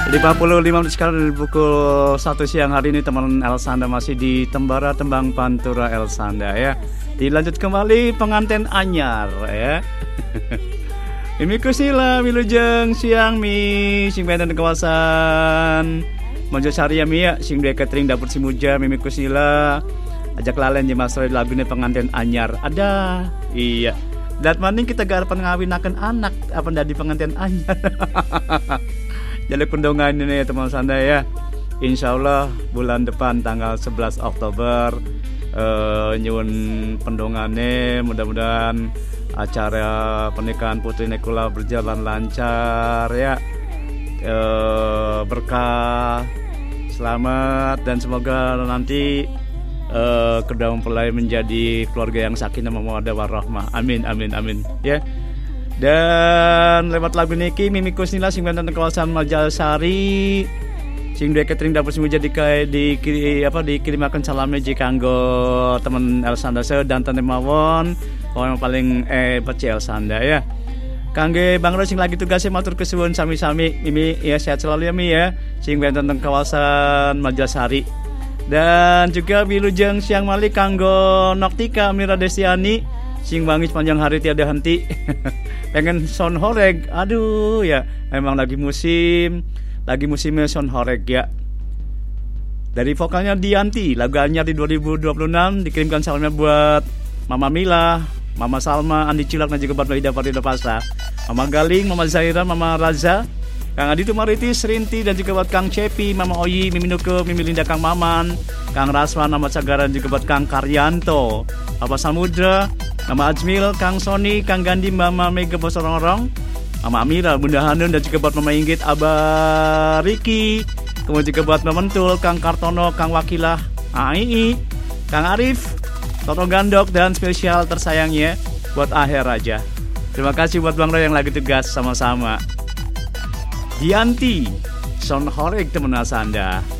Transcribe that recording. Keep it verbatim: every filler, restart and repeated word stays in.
lima puluh lima menit sekarang pukul satu siang hari ini teman Elsanda masih di Tembara Tembang Pantura Elsanda ya. Dilanjut kembali pengantin anyar ya. Mimi kusila milujeng siang mi sing benten kawasan Mojo Sari ya mi ya sing dua catering dapur Simuja Mimi kusila ajak lalen jeung masroy lagune pengantin anyar. Ada. Iya. Dat maning kita garapan ngawinakeun anak apa dadi pengantin anyar. Jadi kundungan ini ya teman Sanda ya. Insya Allah bulan depan tanggal sebelas Oktober uh, nyuwun pendongannya, mudah-mudahan acara pernikahan Putri Nekula berjalan lancar ya, uh, berkah, selamat dan semoga nanti uh, kedua mempelai menjadi keluarga yang sakinah mawaddah warahmah. Amin amin amin ya. Dan lewat lagu niki Mimi Kusnila sing wonten kawasan Majalsari sing dua catering dapur Simuja di di, di apa dikirimaken salame ji kanggo teman Elsanda dan tante mawon orang paling eh peci Elsanda ya. Kangge Bang Ro sing lagi tugasnya matur kesuwun sami-sami Mimi ya sehat selalu ya Mi ya sing wonten kawasan Majalsari. Dan juga wilujeng siang malih kanggo Noktika Mira Destiani sing wangi sepanjang hari tiada henti. Pengen sound horeg, aduh ya memang lagi musim lagi musimnya sound horeg ya. Dari vokalnya Dianti, lagu anyar di dua ribu dua puluh enam dikirimkan salamnya buat Mama Mila, Mama Salma, Andi Cilak dan juga buat Ida Farida Pasa, Mama Galing, Mama Zaira, Mama Raza, Kang Adi Tumaritis, Rinti dan juga buat Kang Cepi, Mama Oyi, Mimi Nuke, Mimi Linda, Kang Maman, Kang Raswan, Mama Cagaran juga buat Kang Karyanto, Papa Samudra, Mama Ajmil, Kang Sony, Kang Gandi, Mama Mega Bos Orang-Orang, Mama Amira, Bunda Hanun dan juga buat Mama Inggit, Abah Riki, kemudian juga buat Mama Mentul, Kang Kartono, Kang Wakilah, A I I, Kang Arif, Toto Gandok dan spesial tersayangnya buat Aher Raja. Terima kasih buat Bang Roy yang lagi tugas sama-sama. Dianti, Son Horeg teman Elsanda.